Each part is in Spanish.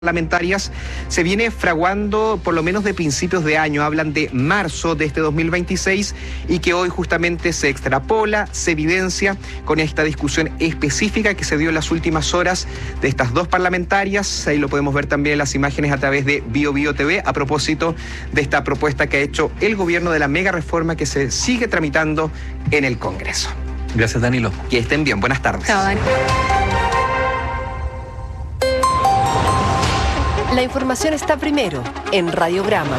parlamentarias se viene fraguando por lo menos de principios de año, hablan de marzo de este 2026 y que hoy justamente se extrapola, se evidencia con esta discusión específica que se dio en las últimas horas de estas dos parlamentarias. Ahí lo podemos ver también en las imágenes a través de BioBio TV a propósito de esta propuesta que ha hecho el gobierno de la mega reforma que se sigue tramitando en el Congreso. Gracias, Danilo. Que estén bien, buenas tardes. Chao, Dani. La información está primero en Radiograma.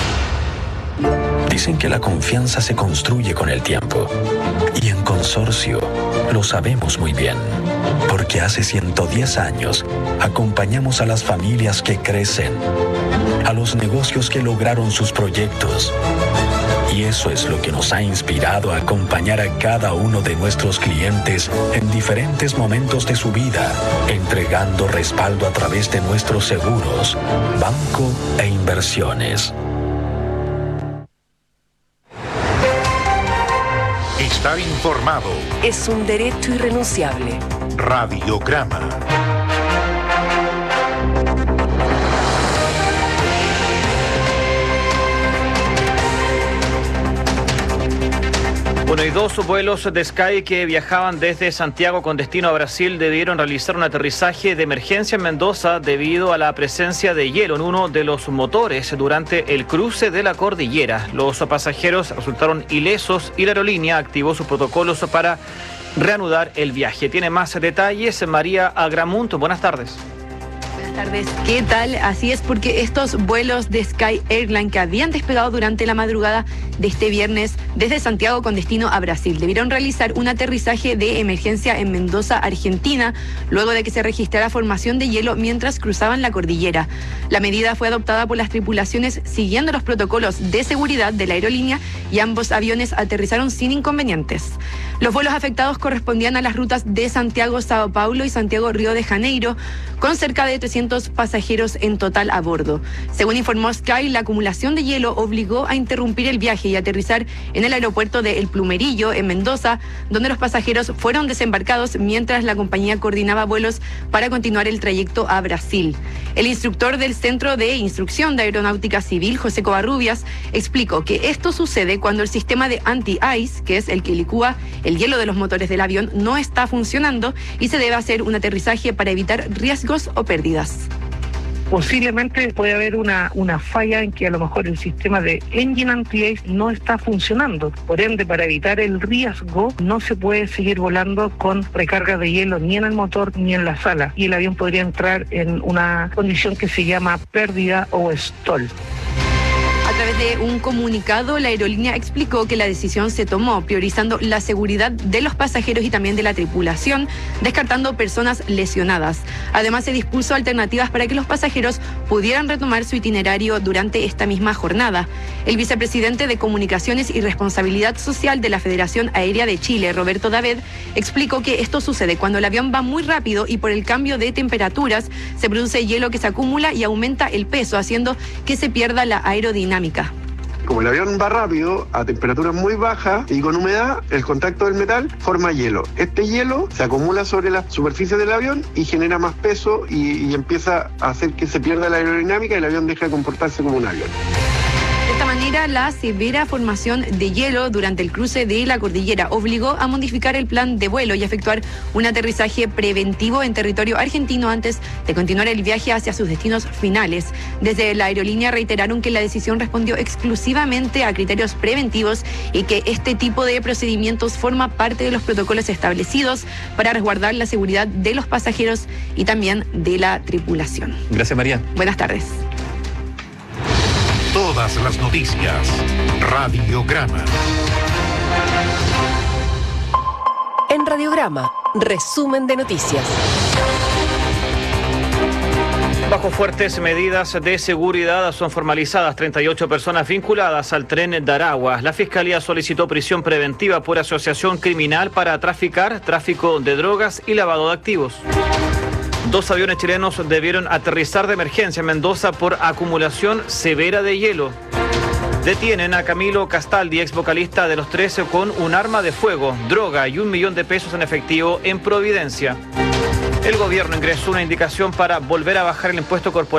Dicen que la confianza se construye con el tiempo. Y en Consorcio lo sabemos muy bien. Porque hace 110 años acompañamos a las familias que crecen, a los negocios que lograron sus proyectos. Y eso es lo que nos ha inspirado a acompañar a cada uno de nuestros clientes en diferentes momentos de su vida, entregando respaldo a través de nuestros seguros, banco e inversiones. Estar informado. Es un derecho irrenunciable. Radiograma. Bueno, y dos vuelos de Sky que viajaban desde Santiago con destino a Brasil debieron realizar un aterrizaje de emergencia en Mendoza debido a la presencia de hielo en uno de los motores durante el cruce de la cordillera. Los pasajeros resultaron ilesos y la aerolínea activó sus protocolos para reanudar el viaje. Tiene más detalles María Agramunt. Buenas tardes. Buenas tardes, ¿qué tal? Así es, porque estos vuelos de Sky Airline que habían despegado durante la madrugada de este viernes desde Santiago con destino a Brasil debieron realizar un aterrizaje de emergencia en Mendoza, Argentina, luego de que se registrara formación de hielo mientras cruzaban la cordillera. La medida fue adoptada por las tripulaciones siguiendo los protocolos de seguridad de la aerolínea y ambos aviones aterrizaron sin inconvenientes. Los vuelos afectados correspondían a las rutas de Santiago-Sao Paulo y Santiago-Río de Janeiro, con cerca de 300 pasajeros en total a bordo. Según informó Sky, la acumulación de hielo obligó a interrumpir el viaje y aterrizar en el aeropuerto de El Plumerillo, en Mendoza, donde los pasajeros fueron desembarcados mientras la compañía coordinaba vuelos para continuar el trayecto a Brasil. El instructor del Centro de Instrucción de Aeronáutica Civil, José Covarrubias, explicó que esto sucede cuando el sistema de anti-ice, que es el que licúa el hielo de los motores del avión, no está funcionando y se debe hacer un aterrizaje para evitar riesgos o pérdidas. Posiblemente puede haber una falla en que a lo mejor el sistema de engine anti-ice no está funcionando. Por ende, para evitar el riesgo, no se puede seguir volando con recarga de hielo ni en el motor ni en la sala. Y el avión podría entrar en una condición que se llama pérdida o stall. A través de un comunicado, la aerolínea explicó que la decisión se tomó priorizando la seguridad de los pasajeros y también de la tripulación, descartando personas lesionadas. Además, se dispuso alternativas para que los pasajeros pudieran retomar su itinerario durante esta misma jornada. El vicepresidente de Comunicaciones y Responsabilidad Social de la Federación Aérea de Chile, Roberto David, explicó que esto sucede cuando el avión va muy rápido y por el cambio de temperaturas se produce hielo que se acumula y aumenta el peso, haciendo que se pierda la aerodinámica. Como el avión va rápido, a temperaturas muy bajas y con humedad, el contacto del metal forma hielo. Este hielo se acumula sobre la superficie del avión y genera más peso y empieza a hacer que se pierda la aerodinámica y el avión deja de comportarse como un avión. De esta manera, la severa formación de hielo durante el cruce de la cordillera obligó a modificar el plan de vuelo y efectuar un aterrizaje preventivo en territorio argentino antes de continuar el viaje hacia sus destinos finales. Desde la aerolínea reiteraron que la decisión respondió exclusivamente a criterios preventivos y que este tipo de procedimientos forma parte de los protocolos establecidos para resguardar la seguridad de los pasajeros y también de la tripulación. Gracias, María. Buenas tardes. Todas las noticias. Radiograma. En Radiograma, resumen de noticias. Bajo fuertes medidas de seguridad son formalizadas 38 personas vinculadas al tren de Aragua. La Fiscalía solicitó prisión preventiva por asociación criminal para tráfico de drogas y lavado de activos. Dos aviones chilenos debieron aterrizar de emergencia en Mendoza por acumulación severa de hielo. Detienen a Camilo Castaldi, ex vocalista de Los 13, con un arma de fuego, droga y $1 millón en efectivo en Providencia. El gobierno ingresó una indicación para volver a bajar el impuesto corporativo